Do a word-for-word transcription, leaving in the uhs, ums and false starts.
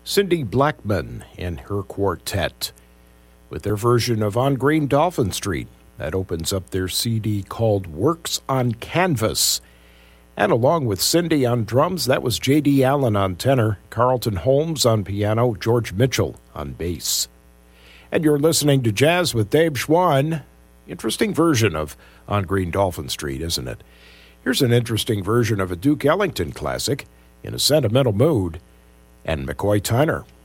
Cindy Blackman and her quartet with their version of On Green Dolphin Street. That opens up their C D called Works on Canvas. And along with Cindy on drums, that was J D. Allen on tenor, Carlton Holmes on piano, George Mitchell on bass. And you're listening to Jazz with Dave Schwann. Interesting version of On Green Dolphin Street, isn't it? Here's an interesting version of a Duke Ellington classic, In a Sentimental Mood, and McCoy Tyner.